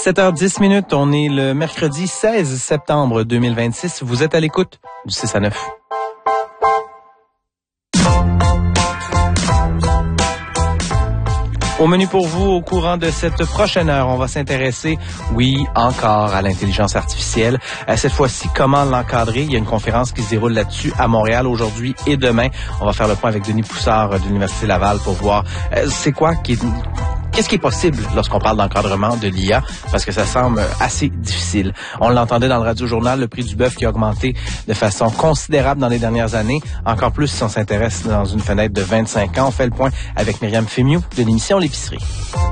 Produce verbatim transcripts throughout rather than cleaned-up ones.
sept heures dix minutes, on est le mercredi seize septembre deux mille vingt-six. Vous êtes à l'écoute du six à neuf. Au menu pour vous, au courant de cette prochaine heure, on va s'intéresser, oui, encore à l'intelligence artificielle. Cette fois-ci, comment l'encadrer? Il y a une conférence qui se déroule là-dessus à Montréal aujourd'hui et demain. On va faire le point avec Denis Poussard de l'Université Laval pour voir euh, c'est quoi qui est... Qu'est-ce qui est possible lorsqu'on parle d'encadrement de l'I A? Parce que ça semble assez difficile. On l'entendait dans le Radio-Journal, le prix du bœuf qui a augmenté de façon considérable dans les dernières années. Encore plus si on s'intéresse dans une fenêtre de vingt-cinq ans. On fait le point avec Myriam Fémiou de l'émission L'Épicerie.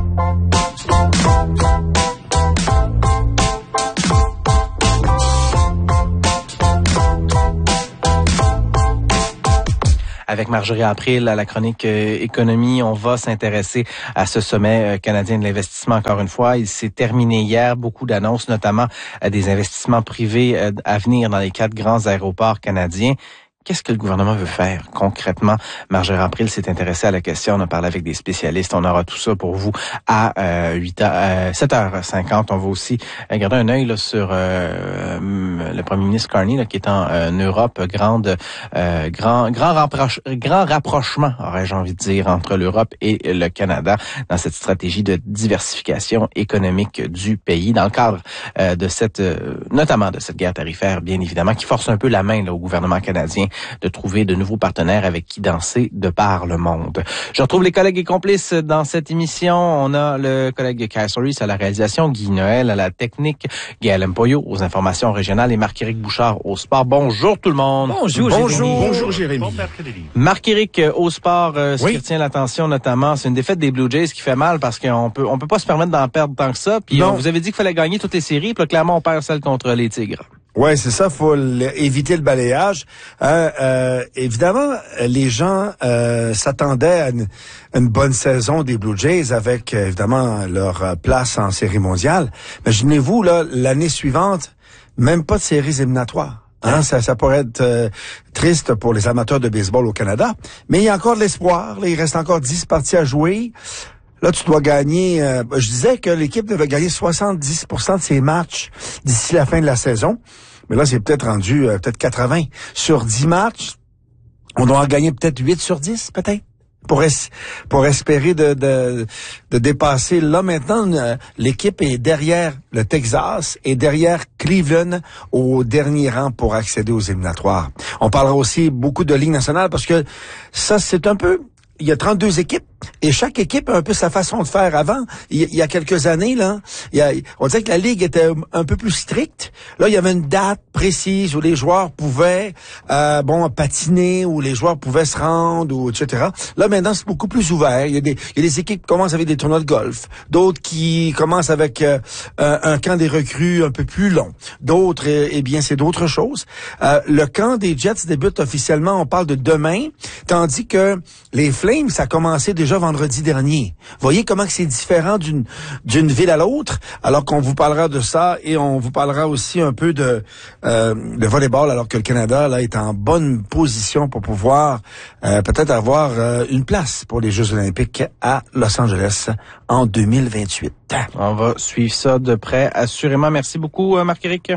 Avec Marjorie April à la chronique euh, économie, on va s'intéresser à ce sommet euh, canadien de l'investissement encore une fois. Il s'est terminé hier, beaucoup d'annonces, notamment euh, des investissements privés euh, à venir dans les quatre grands aéroports canadiens. Qu'est-ce que le gouvernement veut faire concrètement? Marjorie April s'est intéressée à la question. On a parlé avec des spécialistes. On aura tout ça pour vous à euh, huit heures, euh, sept heures cinquante. On va aussi euh, garder un œil là, sur euh, le premier ministre Carney là, qui est en euh, Europe. Grande, euh, grand, grand, rapproche, grand rapprochement, aurais-je envie de dire, entre l'Europe et le Canada dans cette stratégie de diversification économique du pays, dans le cadre euh, de cette, euh, notamment de cette guerre tarifaire, bien évidemment, qui force un peu la main là, au gouvernement canadien de trouver de nouveaux partenaires avec qui danser de par le monde. Je retrouve les collègues et complices dans cette émission. On a le collègue Kyle Soris à la réalisation, Guy Noël à la technique, Gaël Mpoyo aux informations régionales et Marc-Éric Bouchard au sport. Bonjour tout le monde. Bonjour, Bonjour Jérémy. Bonjour Jérémy. Marc-Éric au sport, euh, ce oui. qui retient l'attention notamment, c'est une défaite des Blue Jays qui fait mal parce qu'on peut on peut pas se permettre d'en perdre tant que ça. Puis on vous avait dit qu'il fallait gagner toutes les séries, puis là, clairement on perd celle contre les Tigres. Ouais, c'est ça, faut éviter le balayage. Euh, euh, évidemment, les gens euh, s'attendaient à une, une bonne saison des Blue Jays avec euh, évidemment leur place en série mondiale. Imaginez-vous là l'année suivante, même pas de séries éliminatoires. Hein, ça, ça pourrait être euh, triste pour les amateurs de baseball au Canada, mais il y a encore de l'espoir. Là, il reste encore dix parties à jouer. Là, tu dois gagner... Euh, je disais que l'équipe devait gagner soixante-dix pour cent de ses matchs d'ici la fin de la saison. Mais là, c'est peut-être rendu euh, peut-être quatre-vingts. Sur dix matchs, on doit en gagner peut-être huit sur dix, peut-être. Pour, es- pour espérer de, de, de dépasser. Là, maintenant, euh, l'équipe est derrière le Texas et derrière Cleveland au dernier rang pour accéder aux éliminatoires. On parlera aussi beaucoup de Ligue nationale parce que ça, c'est un peu... Il y a trente-deux équipes et chaque équipe a un peu sa façon de faire. Avant, il y a quelques années, là, il y a, on disait que la Ligue était un peu plus stricte. Là, il y avait une date précise où les joueurs pouvaient euh, bon patiner, où les joueurs pouvaient se rendre, ou et cetera. Là, maintenant, c'est beaucoup plus ouvert. Il y a des, il y a des équipes qui commencent avec des tournois de golf, d'autres qui commencent avec euh, un camp des recrues un peu plus long. D'autres, eh, eh bien, c'est d'autres choses. Euh, le camp des Jets débute officiellement, on parle de demain, tandis que les Flames, ça a commencé déjà vendredi dernier. Voyez comment que c'est différent d'une d'une ville à l'autre, alors qu'on vous parlera de ça et on vous parlera aussi un peu de euh, de volleyball, alors que le Canada là est en bonne position pour pouvoir euh, peut-être avoir euh, une place pour les Jeux olympiques à Los Angeles en deux mille vingt-huit. On va suivre ça de près, assurément. Merci beaucoup, Marc-Éric.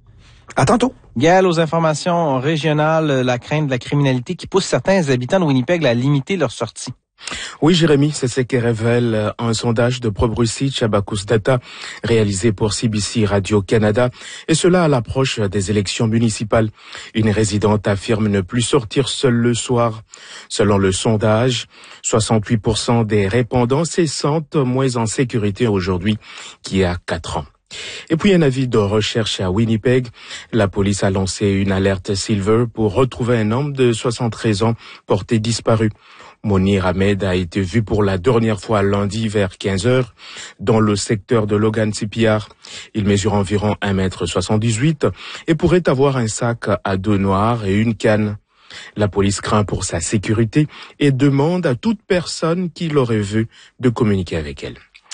À tantôt. Gaël, aux informations régionales, la crainte de la criminalité qui pousse certains habitants de Winnipeg à limiter leur sortie. Oui, Jérémy, c'est ce que révèle un sondage de ProBrucy Abacus Data réalisé pour C B C Radio-Canada, et cela à l'approche des élections municipales. Une résidente affirme ne plus sortir seule le soir. Selon le sondage, soixante-huit pour cent des répondants se sentent moins en sécurité aujourd'hui qu'il y a quatre ans. Et puis un avis de recherche à Winnipeg. La police a lancé une alerte Silver pour retrouver un homme de soixante-treize ans porté disparu. Monir Ahmed a été vu pour la dernière fois lundi vers quinze heures dans le secteur de Logan-Sipiar. Il mesure environ un mètre soixante-dix-huit et pourrait avoir un sac à dos noirs et une canne. La police craint pour sa sécurité et demande à toute personne qui l'aurait vu de communiquer avec elle.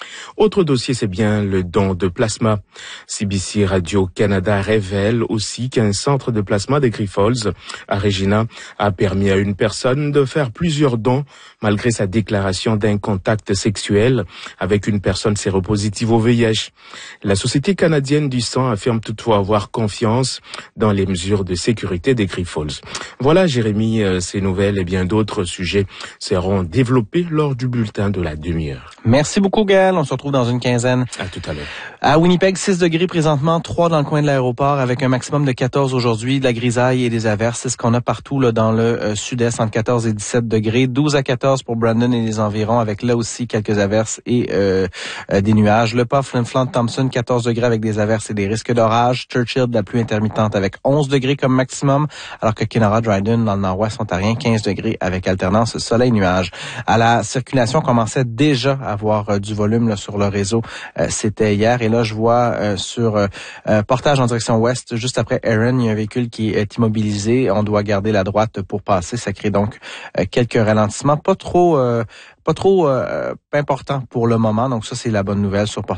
Autre dossier, c'est bien le don de plasma. C B C Radio-Canada révèle aussi qu'un centre de plasma des Grifols à Regina a permis à une personne de faire plusieurs dons malgré sa déclaration d'un contact sexuel avec une personne séropositive au V I H. La Société canadienne du sang affirme toutefois avoir confiance dans les mesures de sécurité des Grifols. Voilà, Jérémy, ces nouvelles et bien d'autres sujets seront développés lors du bulletin de la demi-heure. Merci beaucoup, Gaël. On se retrouve dans une quinzaine. À tout à l'heure. À Winnipeg, six degrés présentement, trois dans le coin de l'aéroport, avec un maximum de quatorze aujourd'hui, de la grisaille et des averses. C'est ce qu'on a partout là dans le euh, sud-est, entre quatorze et dix-sept degrés. douze à quatorze pour Brandon et les environs, avec là aussi quelques averses et euh, euh, des nuages. Le pas Flin Flon Thompson, quatorze degrés avec des averses et des risques d'orage. Churchill, de la pluie intermittente avec onze degrés comme maximum, alors que Kenora, Dryden, dans le nord-ouest ontarien, quinze degrés avec alternance soleil-nuage. À la circulation, on commençait déjà à avoir euh, du volume là, sur le réseau. Euh, c'était hier. Et là, je vois euh, sur euh, euh, portage en direction ouest, juste après Erin, il y a un véhicule qui est immobilisé. On doit garder la droite pour passer. Ça crée donc euh, quelques ralentissements. Pas trop, euh, pas trop euh, important pour le moment. Donc ça, c'est la bonne nouvelle sur portage.